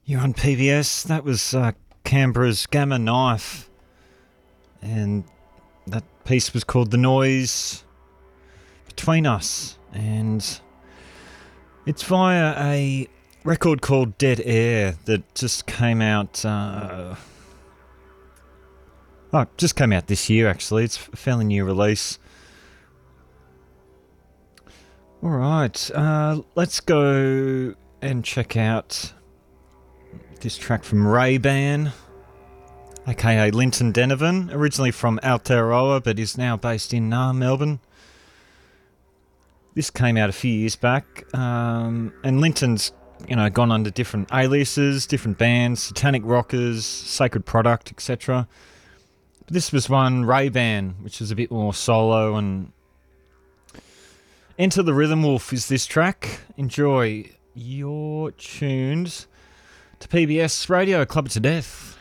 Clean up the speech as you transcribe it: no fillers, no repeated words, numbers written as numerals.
You're on PBS. That was Canberra's Gamma Knife. And that piece was called The Noise Between Us. And it's via a record called Dead Air that just came out... just came out this year, actually. It's a fairly new release. Alright, let's go and check out this track from Ray-Ban, aka Linton Denovan, originally from Aotearoa but is now based in Melbourne. This came out a few years back, and Linton's gone under different aliases, different bands, Satanic Rockers, Sacred Product, etc. But this was one, Ray-Ban, which is a bit more solo, and Enter the Rhythm Wolf is this track. Enjoy. You're tuned to PBS Radio, Club It to Death.